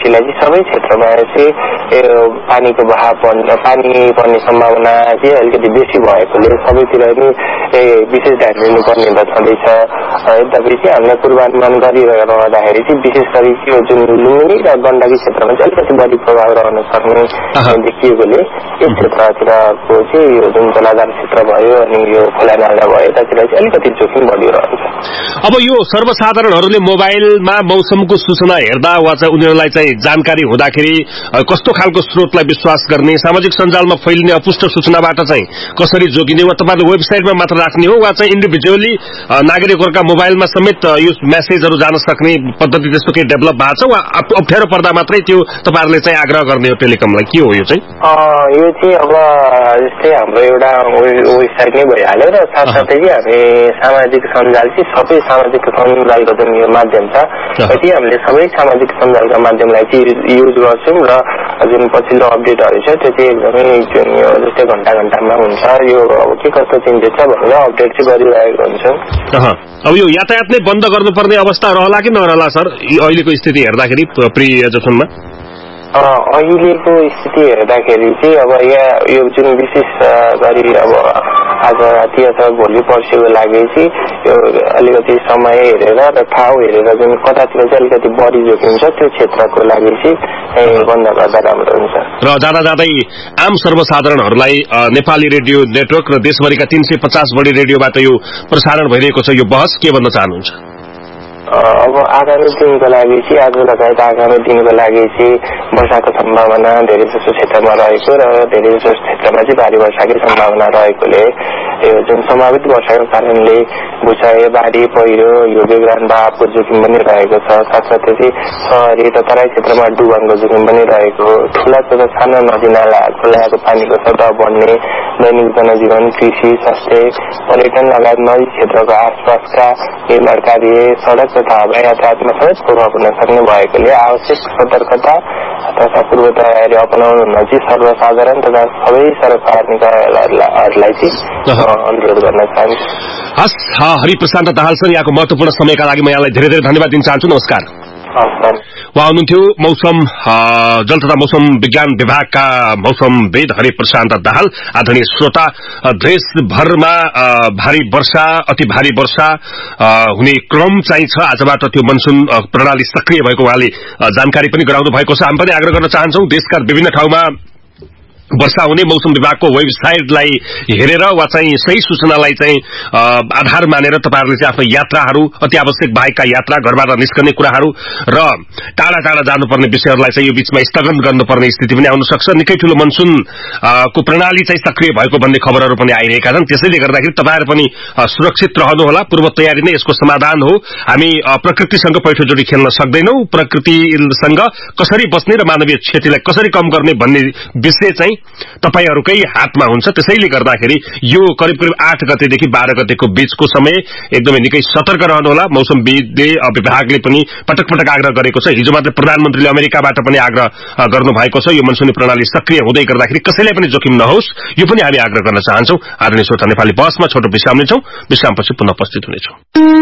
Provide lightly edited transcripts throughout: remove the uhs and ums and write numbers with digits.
चाहिँ सबै क्षेत्रमा चाहिँ पानीको बहाव पानी पर्ने सम्भावना चाहिँ अलिकति बेसी भएकोले सबैतिर नै विशेष ध्यान दिनुपर्ने त छँदैछ। यद्यपि चाहिँ हामीले पूर्वानुमान गरिरहँदाखेरि चाहिँ विशेष गरी यो जुन लुम्बिनी र गण्डकी क्षेत्रमा चाहिँ अलिकति बढी प्रभाव रहन सक्ने देखिएकोले यस क्षेत्रतिरको चाहिँ यो जुन जलाधार क्षेत्र भयो अनि यो खोला नाला भयो यतातिर चाहिँ अलिकति जोखिम बढिरहन्छ। अब यो सर्वसाधारणहरूले मोबाइलमा मौसमको सूचना हेर्दा वा चाहिँ उनीहरूलाई चाहिँ जानकारी हुँदाखेरि कस्तो खालको स्रोतलाई विश्वास गर्ने, सामाजिक सञ्जालमा फैलिने अपुष्ट सूचनाबाट चाहिँ कसरी जोगिने, वा तपाईँले वेबसाइटमा मात्र राख्ने हो वा चाहिँ इन्डिभिजुअली नागरिकहरूका मोबाइलमा समेत यो मेसेजहरू जान सक्ने पद्धति त्यस्तो केही डेभलप भएको छ वा अप्ठ्यारो पर्दा मात्रै त्यो तपाईँहरूले चाहिँ आग्रह गर्ने हो टेलिकमलाई, के हो यो चाहिँ? यो चाहिँ अब जस्तै हाम्रो एउटा वेबसाइट नै भइहाल्यो र साथसाथै चाहिँ हामी सामाजिक सञ्जाल चाहिँ सबै सामाजिक सञ्जालको जुन यो माध्यम छ त्यति हामीले सबै सामाजिक सञ्जालका माध्यमलाई चाहिँ युज गर्छौँ र जुन पछिल्लो अपडेटहरू छ त्यो चाहिँ एकदमै जुन यो जस्तै घण्टामा हुन्छ यो अब के कस्तो चेन्जेस छ भनेर अपडेट चाहिँ गरिरहेको हुन्छौँ। अब यो यातायात नै बन्द गर्नुपर्ने अवस्था रहला कि नरहला सर अहिलेको स्थिति हेर्दाखेरि प्री एजुकेसनमा? अहिलेको स्थिति हेर्दाखेरि चाहिँ अब यहाँ यो जुन विशेष गरी अब आज राति अथवा भोलि पर्सिको लागि चाहिँ यो अलिकति समय हेरेर र ठाउँ हेरेर जुन कतातिर चाहिँ अलिकति बढी जोखिम छ त्यो क्षेत्रको लागि चाहिँ बन्द गर्दा राम्रो हुन्छ। र जाँदा जाँदै आम सर्वसाधारणहरूलाई नेपाली रेडियो नेटवर्क र देशभरिका 350 बढी रेडियोबाट यो प्रसारण भइरहेको छ यो बहस के भन्न चाहनुहुन्छ? अब आगामी दिनको लागि चाहिँ आज लगायत आगामी दिनको लागि चाहिँ वर्षाको सम्भावना धेरै जसो क्षेत्रमा रहेको र धेरै जसो क्षेत्रमा चाहिँ भारी वर्षाकै सम्भावना रहेकोले यो जुन सम्भावित वर्षाको कारणले भूक्षय बाढी पहिरो यो बेग्रान बहावको जोखिम पनि रहेको छ। साथसाथै चाहिँ सहरी र तराई क्षेत्रमा डुबानको जोखिम पनि रहेको, ठुला तथा साना नदी नाला खोलाको पानीको सतह बढ्ने, दैनिक जनजीवन कृषि स्वास्थ्य पर्यटन लगायत नदी क्षेत्रको आसपासका निर्माण कार्य सडक तथा हवाई यातायातमा समेत प्रभाव हुन सक्ने भएकोले आवश्यक सतर्कता तथा पूर्व तयारी अपनाउनु चाहिँ सर्वसाधारण तथा सबै सरकार निकायहरूलाई चाहिँ अनुरोध गर्न चाहन्छु। हस्, हरिप्रशान्त दाहालसँग यहाँको महत्वपूर्ण समयका लागि म यहाँलाई धेरै धेरै धन्यवाद दिन चाहन्छु। नमस्कार। उहाँ हुनुहुन्थ्यो मौसम जल तथा मौसम विज्ञान विभागका मौसमविद हरिप्रशान्त दाहाल। आदरणीय श्रोता, देशभरमा भारी वर्षा अति भारी वर्षा हुने क्रम चाहिँ छ। आजबाट त्यो मनसुन प्रणाली सक्रिय भएको उहाँले जानकारी पनि गराउनु भएको छ। हामी पनि आग्रह गर्न चाहन्छौं देशका विभिन्न ठाउँमा वर्षा हुने मौसम विभागको वेबसाइटलाई हेरेर वा चाहिँ सही सूचनालाई चाहिँ आधार मानेर तपाईहरुले चाहिँ आफ्नो यात्राहरू अति आवश्यक बाहेकका यात्रा घरबाट निस्कने कुराहरू र टाढा टाढा जानुपर्ने विषयहरूलाई चाहिँ यो बीचमा स्थगन गर्नुपर्ने स्थिति पनि आउन सक्छ। निकै ठूलो मनसुन को प्रणाली चाहिँ सक्रिय भएको भन्ने खबरहरू पनि आइरहेका छन्। त्यसैले गर्दाखेरि तपाईहरु पनि सुरक्षित रहनु होला। पूर्व तयारी नै यसको समाधान हो। हामी प्रकृतिसँग पैठो जोडी खेल्न सक्दैनौं। प्रकृतिसँग कसरी बच्ने र मानवीय क्षतिलाई कसरी कम गर्ने भन्ने विषय चाहिँ तपाईहरुकै हातमा हुन्छ। त्यसैले गर्दाखेरि यो करिब करिब 8 गतेदेखि 12 गतेको बीचको समय एकदमै निकै सतर्क रहनु होला। मौसम विभागले पनि पटक पटक आग्रह गरेको छ। हिजो मात्र प्रधानमन्त्रीले अमेरिकाबाट पनि आग्रह गर्नु भएको छ यो मनसुनी प्रणाली सक्रिय हुँदै गर्दाखेरि कसैलाई पनि जोखिम नहोस् यो पनि हामी आग्रह गर्न चाहन्छौं। आदरणीय श्रोता, नेपाली बसमा छोटो विश्राम लिन्छौं। विश्रामपछि पुनः उपस्थित हुनेछौं।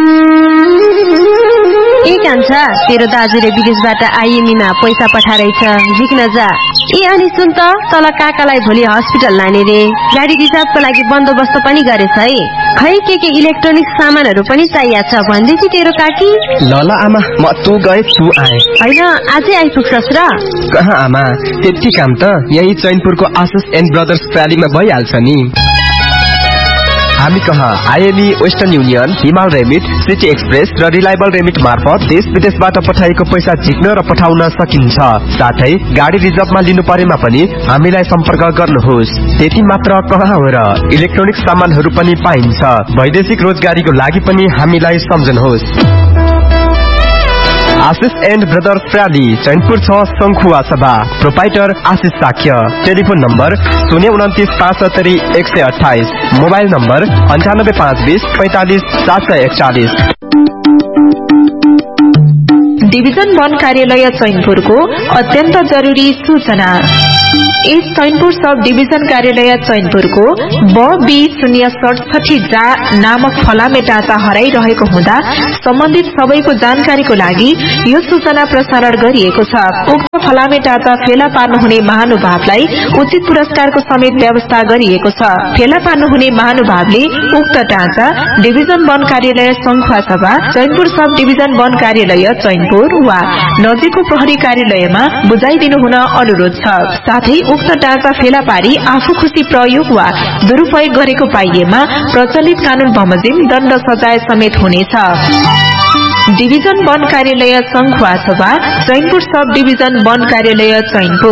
ए कान्छा, तेरो दाजुले विदेशबाट आइएमईमा पैसा पठाइरहेछ, झिक्न जा। ए अनि सुन त, तल काकालाई भोलि हस्पिटल लाने रे, गाडी रिजर्भको लागि बन्दोबस्त पनि गरेछ है। खै के इलेक्ट्रोनिक सामानहरू पनि चाहिएको छ भन्दैथि तेरो काकी। ल आमा, म तँ गए तँ आए। हैन, आजै आइपुग्छस् र? कहाँ आमा, त्यति काम त यही चैनपुरको आशिष एन्ड ब्रदर्स प्रालीमा भइहाल्छ नि। हामी कहाँ आइएमई, वेस्टर्न युनियन, हिमाल रेमिट, सिटी एक्सप्रेस र रिलायबल रेमिट मार्फत देश विदेशबाट पठाएको पैसा झिक्न र पठाउन सकिन्छ। साथै गाडी रिजर्भमा लिनु परेमा पनि हामीलाई सम्पर्क गर्नुहोस्। त्यति मात्र कहाँ हो र, इलेक्ट्रोनिक सामानहरू पनि पाइन्छ। वैदेशिक रोजगारीको लागि पनि हामीलाई सम्झनुहोस्। आशिष एन्ड ब्रदर्स प्राली, चैनपुर 6 शंखुवा सभा, प्रोपाइटर आशिष Shakya. Telephone number 029577128, mobile number 98520 45 741। Division 1 कार्यालय चैनपुरको अत्यन्त जरुरी सूचना। इस चैनपुर सब डिभिजन कार्यालय चैनपुरको B067 जा नामक फलामे डाटा हराइरहेको हुँदा सम्बन्धित सबैको जानकारीको लागि यो सूचना प्रसारण गरिएको छ। उक्त फलामे टाँचा फेला पार्नुहुने महानुभावलाई उचित पुरस्कारको समेत व्यवस्था गरिएको छ। फेला पार्नुहुने महानुभावले उक्त टाँचा डिभिजन वन कार्यालय संखुवासभा, चैनपुर सब डिभिजन वन कार्यालय चैनपुर वा नजिकको प्रहरी कार्यालयमा बुझाइदिनु हुन अनुरोध छ। साथै उक्त टाँचा फेला पारी आफू खुशी प्रयोग वा दुरूपयोग गरेको पाइएमा प्रचलित कानून बमोजिम दण्ड सजाय समेत हुनेछ। डिभिजन वन कार्यालय संखुवासभा, चैनपुर सब डिभिजन वन कार्यालय चैनपुर।